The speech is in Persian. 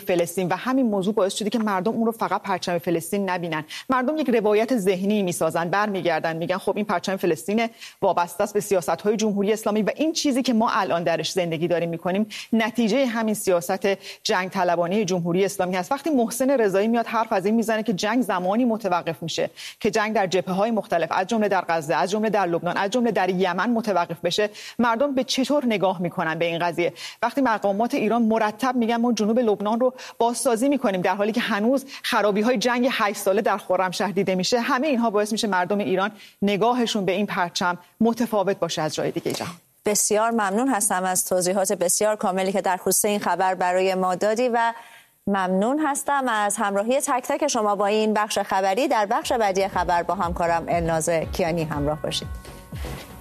فلسطین و همین موضوع باعث شده که مردم اون رو فقط پرچم فلسطین نبینن. مردم یک روایت ذهنی میسازن، برمیگردن میگن خب این پرچم فلسطین وابسته است به سیاست‌های جمهوری اسلامی و این چیزی که ما الان درش زندگی داریم میکنیم نتیجه همین سیاست جنگ طلبانه جمهوری اسلامی هست. وقتی محسن رضایی میاد حرف از این میزنه که جنگ زمانی متوقف میشه که جنگ در جبهه‌های مختلف از جمله در غزه، از جمله در لبنان، از جمله در یمن متوقف بشه، مردم به چطور نگاه میکنن به این قضیه؟ وقتی مقامات ایران مرتب میگن ما جنوب لبنان رو بازسازی میکنیم در حالی که هنوز خرابی‌های جنگ 8 ساله در خرمشهر دیده میشه، همه اینها باعث میشه مردم ایران نگاهشون به این پرچم متفاوت باشه از جای دیگه جهان. بسیار ممنون هستم از توضیحات بسیار کاملی که در خصوص این خبر برای ما دادی و ممنون هستم از همراهی تک تک شما با این بخش خبری. در بخش بعدی خبر با همکارم الناز کیانی همراه باشید.